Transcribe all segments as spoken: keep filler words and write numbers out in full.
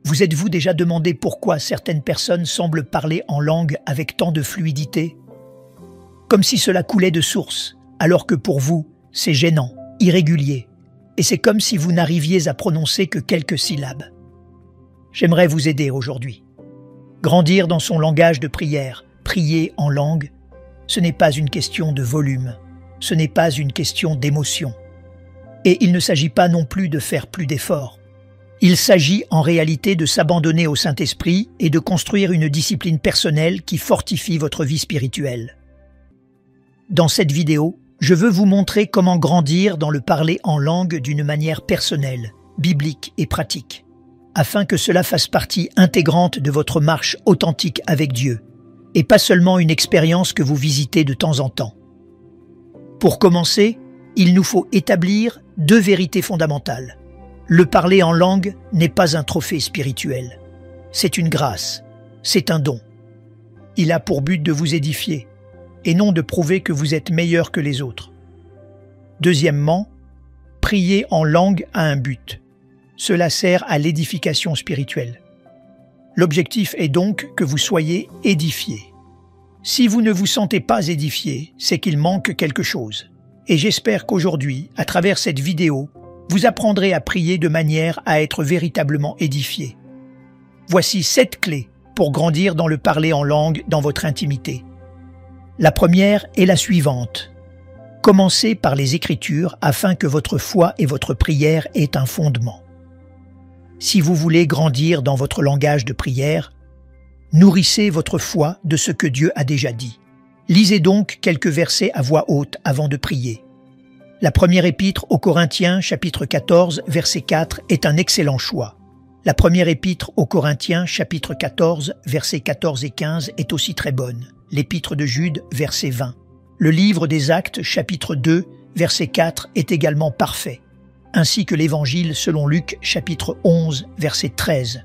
Vous êtes-vous déjà demandé pourquoi certaines personnes semblent parler en langue avec tant de fluidité? Comme si cela coulait de source, alors que pour vous, c'est gênant, irrégulier, et c'est comme si vous n'arriviez à prononcer que quelques syllabes. J'aimerais vous aider aujourd'hui. Grandir dans son langage de prière, prier en langue, ce n'est pas une question de volume, ce n'est pas une question d'émotion. Et il ne s'agit pas non plus de faire plus d'efforts. Il s'agit en réalité de s'abandonner au Saint-Esprit et de construire une discipline personnelle qui fortifie votre vie spirituelle. Dans cette vidéo, je veux vous montrer comment grandir dans le parler en langue d'une manière personnelle, biblique et pratique, afin que cela fasse partie intégrante de votre marche authentique avec Dieu, et pas seulement une expérience que vous visitez de temps en temps. Pour commencer, il nous faut établir deux vérités fondamentales. Le parler en langue n'est pas un trophée spirituel. C'est une grâce, c'est un don. Il a pour but de vous édifier, et non de prouver que vous êtes meilleur que les autres. Deuxièmement, prier en langue a un but. Cela sert à l'édification spirituelle. L'objectif est donc que vous soyez édifiés. Si vous ne vous sentez pas édifié, c'est qu'il manque quelque chose. Et j'espère qu'aujourd'hui, à travers cette vidéo, vous apprendrez à prier de manière à être véritablement édifié. Voici sept clés pour grandir dans le parler en langue dans votre intimité. La première est la suivante. Commencez par les Écritures afin que votre foi et votre prière aient un fondement. Si vous voulez grandir dans votre langage de prière, nourrissez votre foi de ce que Dieu a déjà dit. Lisez donc quelques versets à voix haute avant de prier. La première épître aux Corinthiens, chapitre quatorze, verset quatre, est un excellent choix. La première épître aux Corinthiens, chapitre quatorze, versets quatorze et quinze, est aussi très bonne. L'épître de Jude, verset vingt. Le livre des Actes, chapitre deux, verset quatre, est également parfait, ainsi que l'Évangile selon Luc, chapitre onze, verset treize.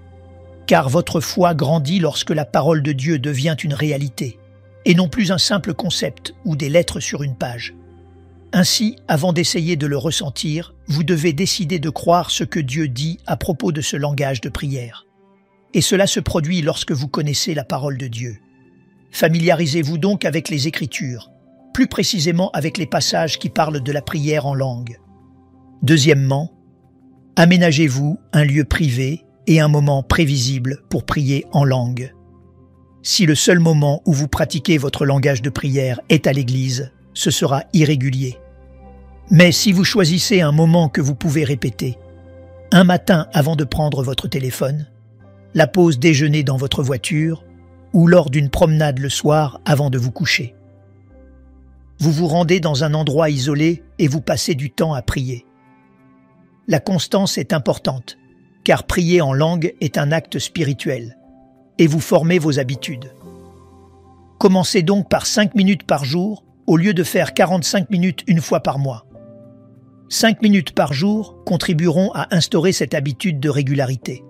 Car votre foi grandit lorsque la parole de Dieu devient une réalité, et non plus un simple concept ou des lettres sur une page. Ainsi, avant d'essayer de le ressentir, vous devez décider de croire ce que Dieu dit à propos de ce langage de prière. Et cela se produit lorsque vous connaissez la parole de Dieu. Familiarisez-vous donc avec les Écritures, plus précisément avec les passages qui parlent de la prière en langue. Deuxièmement, aménagez-vous un lieu privé et un moment prévisible pour prier en langue. Si le seul moment où vous pratiquez votre langage de prière est à l'église, ce sera irrégulier. Mais si vous choisissez un moment que vous pouvez répéter, un matin avant de prendre votre téléphone, la pause déjeuner dans votre voiture ou lors d'une promenade le soir avant de vous coucher. Vous vous rendez dans un endroit isolé et vous passez du temps à prier. La constance est importante, car prier en langue est un acte spirituel, et vous formez vos habitudes. Commencez donc par cinq minutes par jour, au lieu de faire quarante-cinq minutes une fois par mois. cinq minutes par jour contribueront à instaurer cette habitude de régularité.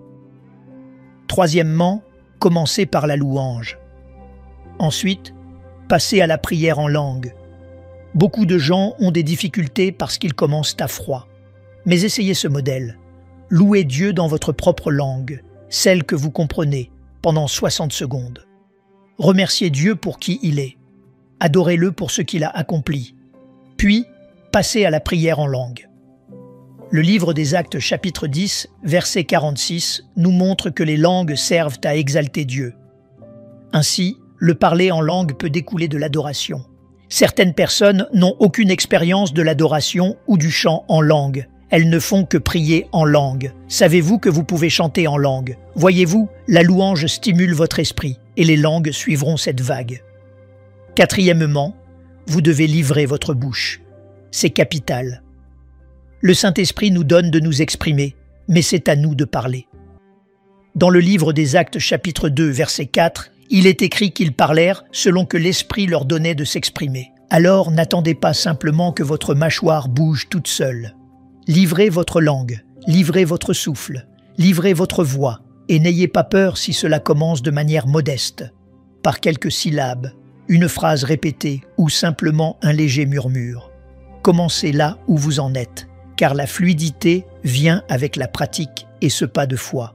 Troisièmement, commencez par la louange. Ensuite, passez à la prière en langue. Beaucoup de gens ont des difficultés parce qu'ils commencent à froid. Mais essayez ce modèle. Louez Dieu dans votre propre langue, celle que vous comprenez, pendant soixante secondes. Remerciez Dieu pour qui il est. Adorez-le pour ce qu'il a accompli. Puis, passez à la prière en langue. Le livre des Actes chapitre dix, verset quarante-six, nous montre que les langues servent à exalter Dieu. Ainsi, le parler en langue peut découler de l'adoration. Certaines personnes n'ont aucune expérience de l'adoration ou du chant en langue. Elles ne font que prier en langue. Savez-vous que vous pouvez chanter en langue? Voyez-vous, la louange stimule votre esprit et les langues suivront cette vague. Quatrièmement, vous devez livrer votre bouche. C'est capital. Le Saint-Esprit nous donne de nous exprimer, mais c'est à nous de parler. Dans le livre des Actes chapitre deux, verset quatre, il est écrit qu'ils parlèrent selon que l'Esprit leur donnait de s'exprimer. Alors n'attendez pas simplement que votre mâchoire bouge toute seule. Livrez votre langue, livrez votre souffle, livrez votre voix, et n'ayez pas peur si cela commence de manière modeste, par quelques syllabes, une phrase répétée ou simplement un léger murmure. Commencez là où vous en êtes, car la fluidité vient avec la pratique et ce pas de foi.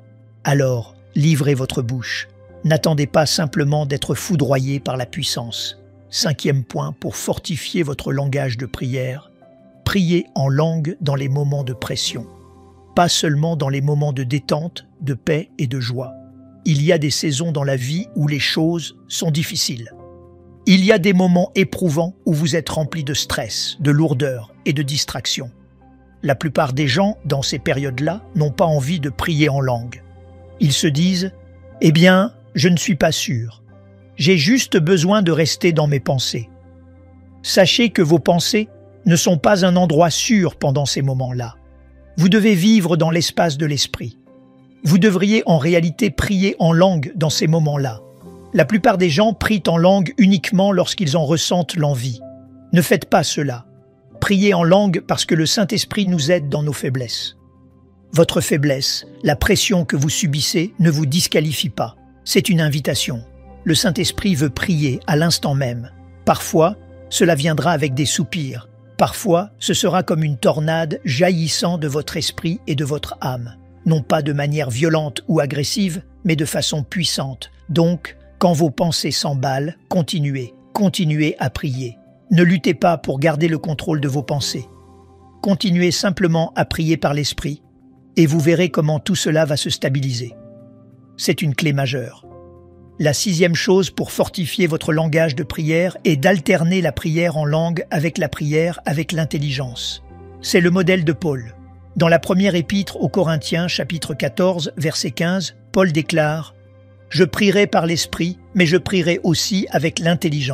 alors livrez votre bouche. N'attendez pas simplement d'être foudroyé par la puissance. Cinquième point pour fortifier votre langage de prière. Priez en langue dans les moments de pression. Pas seulement dans les moments de détente, de paix et de joie. Il y a des saisons dans la vie où les choses sont difficiles. Il y a des moments éprouvants où vous êtes rempli de stress, de lourdeur et de distraction. La plupart des gens, dans ces périodes-là, n'ont pas envie de prier en langue. Ils se disent « Eh bien, je ne suis pas sûr. J'ai juste besoin de rester dans mes pensées. » Sachez que vos pensées ne sont pas un endroit sûr pendant ces moments-là. Vous devez vivre dans l'espace de l'esprit. Vous devriez en réalité prier en langue dans ces moments-là. La plupart des gens prient en langue uniquement lorsqu'ils en ressentent l'envie. Ne faites pas cela. Priez en langue parce que le Saint-Esprit nous aide dans nos faiblesses. Votre faiblesse, la pression que vous subissez ne vous disqualifie pas. C'est une invitation. Le Saint-Esprit veut prier à l'instant même. Parfois, cela viendra avec des soupirs. Parfois, ce sera comme une tornade jaillissant de votre esprit et de votre âme. Non pas de manière violente ou agressive, mais de façon puissante. Donc, quand vos pensées s'emballent, continuez, continuez à prier. Ne luttez pas pour garder le contrôle de vos pensées. Continuez simplement à prier par l'esprit et vous verrez comment tout cela va se stabiliser. C'est une clé majeure. La sixième chose pour fortifier votre langage de prière est d'alterner la prière en langue avec la prière avec l'intelligence. C'est le modèle de Paul. Dans la première épître aux Corinthiens, chapitre quatorze, verset quinze, Paul déclare « Je prierai par l'esprit, mais je prierai aussi avec l'intelligence. »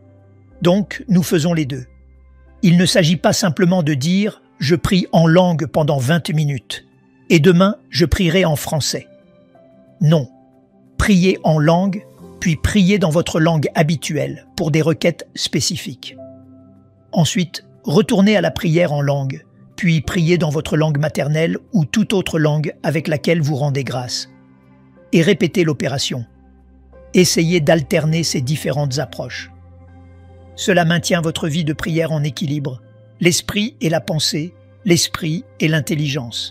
Donc, nous faisons les deux. Il ne s'agit pas simplement de dire « Je prie en langue pendant vingt minutes et demain, je prierai en français ». Non. Priez en langue, puis priez dans votre langue habituelle pour des requêtes spécifiques. Ensuite, retournez à la prière en langue, puis priez dans votre langue maternelle ou toute autre langue avec laquelle vous rendez grâce. Et répétez l'opération. Essayez d'alterner ces différentes approches. Cela maintient votre vie de prière en équilibre, l'esprit et la pensée, l'esprit et l'intelligence.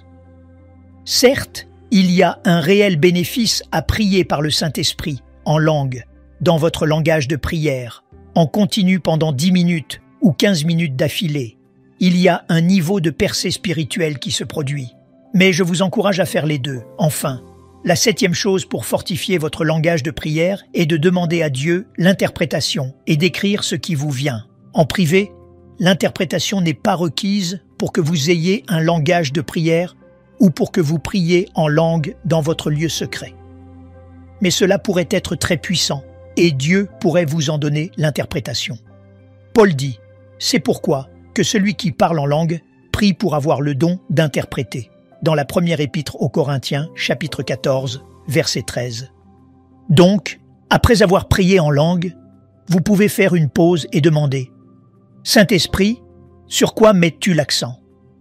Certes, il y a un réel bénéfice à prier par le Saint-Esprit, en langue, dans votre langage de prière, en continu pendant dix minutes ou quinze minutes d'affilée. Il y a un niveau de percée spirituelle qui se produit. Mais je vous encourage à faire les deux. Enfin, la septième chose pour fortifier votre langage de prière est de demander à Dieu l'interprétation et d'écrire ce qui vous vient. En privé, l'interprétation n'est pas requise pour que vous ayez un langage de prière ou pour que vous priez en langue dans votre lieu secret. Mais cela pourrait être très puissant et Dieu pourrait vous en donner l'interprétation. Paul dit « C'est pourquoi que celui qui parle en langue prie pour avoir le don d'interpréter » dans la première épître aux Corinthiens, chapitre quatorze, verset treize. Donc, après avoir prié en langue, vous pouvez faire une pause et demander « Saint-Esprit, sur quoi mets-tu l'accent ?»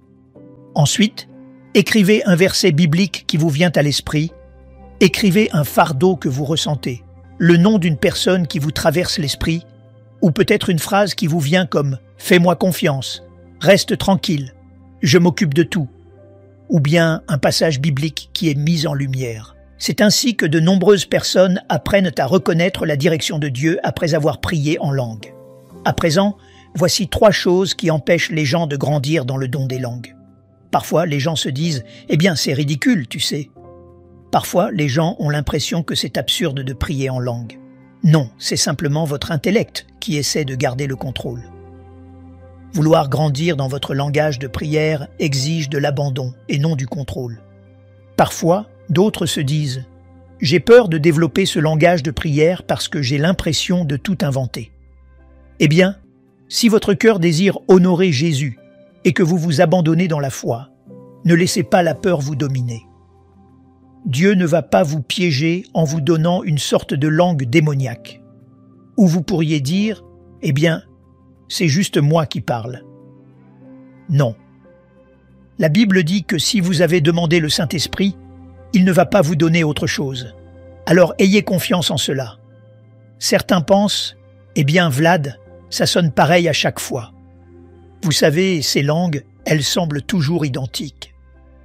Ensuite, écrivez un verset biblique qui vous vient à l'esprit, écrivez un fardeau que vous ressentez, le nom d'une personne qui vous traverse l'esprit, ou peut-être une phrase qui vous vient comme « Fais-moi confiance, reste tranquille, je m'occupe de tout », ou bien un passage biblique qui est mis en lumière. C'est ainsi que de nombreuses personnes apprennent à reconnaître la direction de Dieu après avoir prié en langue. À présent, voici trois choses qui empêchent les gens de grandir dans le don des langues. Parfois, les gens se disent « Eh bien, c'est ridicule, tu sais ». Parfois, les gens ont l'impression que c'est absurde de prier en langue. Non, c'est simplement votre intellect qui essaie de garder le contrôle. Vouloir grandir dans votre langage de prière exige de l'abandon et non du contrôle. Parfois, d'autres se disent « J'ai peur de développer ce langage de prière parce que j'ai l'impression de tout inventer. » Eh bien, si votre cœur désire honorer Jésus et que vous vous abandonnez dans la foi, ne laissez pas la peur vous dominer. Dieu ne va pas vous piéger en vous donnant une sorte de langue démoniaque. Ou vous pourriez dire « Eh bien, c'est juste moi qui parle. » Non. La Bible dit que si vous avez demandé le Saint-Esprit, il ne va pas vous donner autre chose. Alors ayez confiance en cela. Certains pensent « Eh bien, Vlad, ça sonne pareil à chaque fois. » Vous savez, ces langues, elles semblent toujours identiques.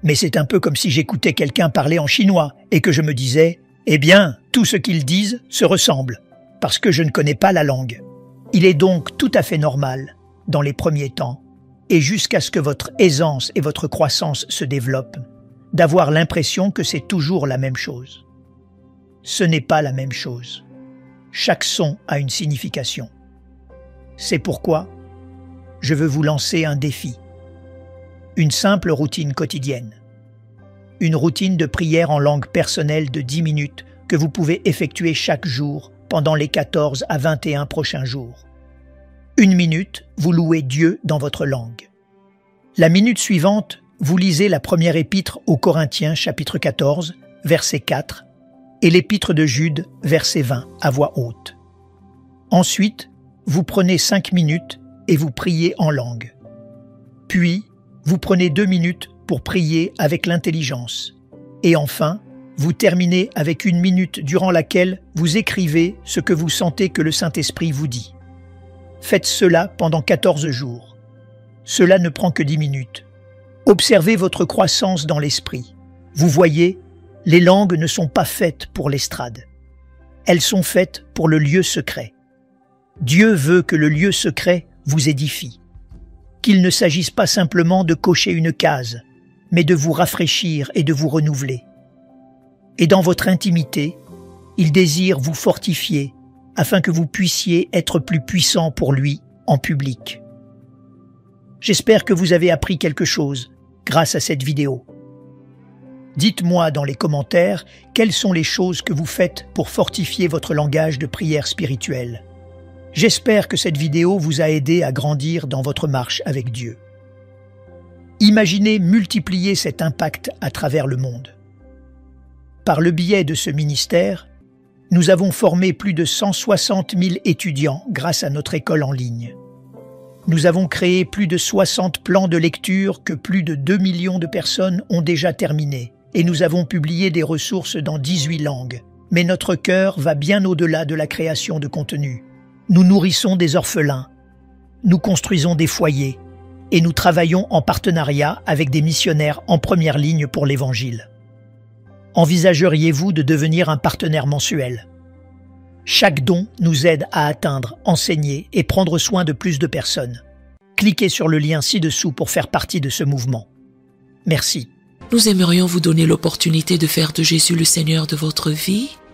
Mais c'est un peu comme si j'écoutais quelqu'un parler en chinois et que je me disais « Eh bien, tout ce qu'ils disent se ressemble », parce que je ne connais pas la langue. Il est donc tout à fait normal, dans les premiers temps, et jusqu'à ce que votre aisance et votre croissance se développent, d'avoir l'impression que c'est toujours la même chose. Ce n'est pas la même chose. Chaque son a une signification. C'est pourquoi je veux vous lancer un défi. Une simple routine quotidienne. Une routine de prière en langue personnelle de dix minutes que vous pouvez effectuer chaque jour pendant les quatorze à vingt et un prochains jours. Une minute, vous louez Dieu dans votre langue. La minute suivante, vous lisez la première épître aux Corinthiens, chapitre quatorze, verset quatre, et l'épître de Jude, verset vingt, à voix haute. Ensuite, vous prenez cinq minutes et vous priez en langue. Puis, vous prenez deux minutes pour prier avec l'intelligence. Et enfin, vous terminez avec une minute durant laquelle vous écrivez ce que vous sentez que le Saint-Esprit vous dit. Faites cela pendant quatorze jours. Cela ne prend que dix minutes. Observez votre croissance dans l'esprit. Vous voyez, les langues ne sont pas faites pour l'estrade. Elles sont faites pour le lieu secret. Dieu veut que le lieu secret vous édifie. Qu'il ne s'agisse pas simplement de cocher une case, mais de vous rafraîchir et de vous renouveler. Et dans votre intimité, il désire vous fortifier afin que vous puissiez être plus puissant pour lui en public. J'espère que vous avez appris quelque chose grâce à cette vidéo. Dites-moi dans les commentaires quelles sont les choses que vous faites pour fortifier votre langage de prière spirituelle. J'espère que cette vidéo vous a aidé à grandir dans votre marche avec Dieu. Imaginez multiplier cet impact à travers le monde. Par le biais de ce ministère, nous avons formé plus de cent soixante mille étudiants grâce à notre école en ligne. Nous avons créé plus de soixante plans de lecture que plus de deux millions de personnes ont déjà terminés et nous avons publié des ressources dans dix-huit langues. Mais notre cœur va bien au-delà de la création de contenu. Nous nourrissons des orphelins, nous construisons des foyers et nous travaillons en partenariat avec des missionnaires en première ligne pour l'Évangile. Envisageriez-vous de devenir un partenaire mensuel? Chaque don nous aide à atteindre, enseigner et prendre soin de plus de personnes. Cliquez sur le lien ci-dessous pour faire partie de ce mouvement. Merci. Nous aimerions vous donner l'opportunité de faire de Jésus le Seigneur de votre vie